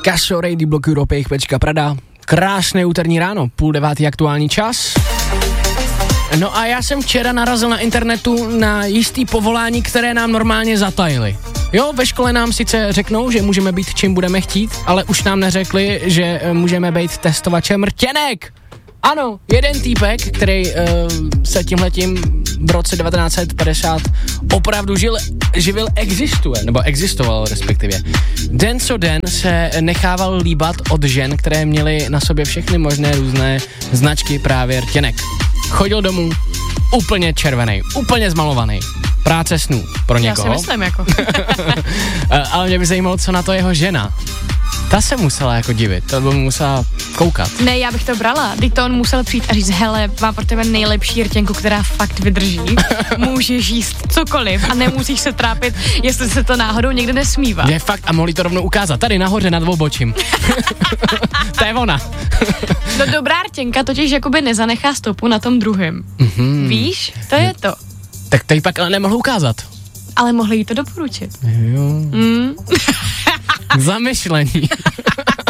Casio, Radio Block Europe, jejich Pečka Prada. Krásné úterní ráno, 8:30 aktuální čas. No a já jsem včera narazil na internetu na jistý povolání, které nám normálně zatajili. Jo, ve škole nám sice řeknou, že můžeme být čím budeme chtít, ale už nám neřekli, že můžeme být testovačem rtěnek. Ano, jeden týpek, který se tímhletím v roce 1950 opravdu živil existoval respektive. Den co den se nechával líbat od žen, které měly na sobě všechny možné různé značky právě rtěnek. Chodil domů úplně červený, úplně zmalovaný. Práce snů pro někoho. Já si myslím jako. Ale mě by zajímalo, co na to jeho žena. Ta se musela jako divit, to by musela koukat. Ne, já bych to brala. Teď to on musel přijít a říct, hele, mám pro tebe nejlepší rtěnku, která fakt vydrží. Můžeš jíst cokoliv a nemusíš se trápit, jestli se to náhodou někde nesmívá. Je fakt a mohli to rovnou ukázat. Tady nahoře nad obočím. To je ona. No dobrá rtěnka totiž jakoby nezanechá stopu na tom druhém. Víš? To je to. Tak tady pak ale nemohl ukázat. Ale mohli jí to doporučit. Jo. Zamyšlení.